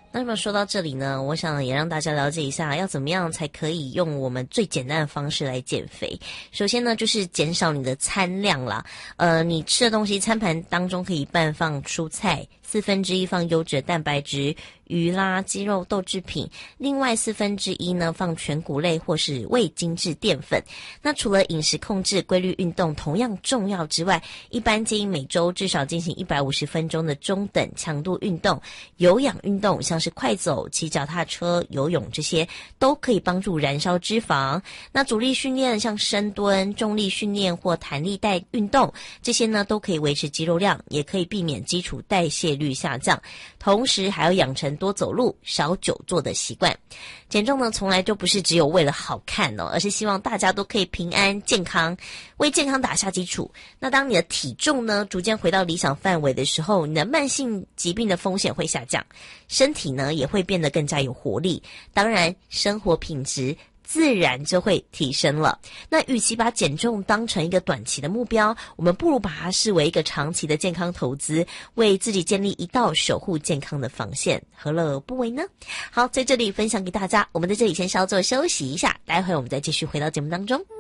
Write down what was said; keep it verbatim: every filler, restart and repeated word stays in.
那么说到这里呢，我想也让大家了解一下要怎么样才可以用我们最简单的方式来减肥。首先呢，就是减少你的餐量啦。呃，你吃的东西餐盘当中可以一半放蔬菜，四分之一放优质的蛋白质，鱼啦、鸡肉、豆制品，另外四分之一呢放全谷类或是未精制淀粉。那除了饮食控制、规律运动同样重要之外，一般建议每周至少进行一百五十分钟的中等强度运动，有氧运动像是快走、骑脚踏车、游泳这些都可以帮助燃烧脂肪。那阻力训练像深蹲、重力训练或弹力带运动，这些呢都可以维持肌肉量，也可以避免基础代谢率下降，同时还要养成多走路、少久坐的习惯。减重呢，从来就不是只有为了好看哦，而是希望大家都可以平安健康，为健康打下基础。那当你的体重呢逐渐回到理想范围的时候，你的慢性疾病的风险会下降，身体呢也会变得更加有活力，当然生活品质自然就会提升了。那与其把减重当成一个短期的目标，我们不如把它视为一个长期的健康投资，为自己建立一道守护健康的防线，何乐不为呢？好，在这里分享给大家，我们在这里先稍作休息一下，待会我们再继续回到节目当中。